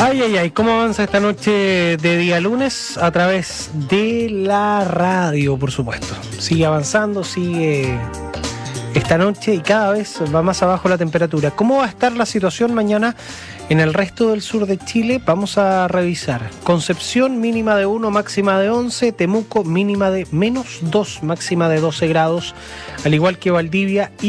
Ay, ay, ay, ¿cómo avanza esta noche de día lunes? A través de la radio, por supuesto. Sigue avanzando, sigue esta noche y cada vez va más abajo la temperatura. ¿Cómo va a estar la situación mañana en el resto del sur de Chile? Vamos a revisar. Concepción, mínima de 1, máxima de 11. Temuco, mínima de -2, máxima de 12 grados. Al igual que Valdivia y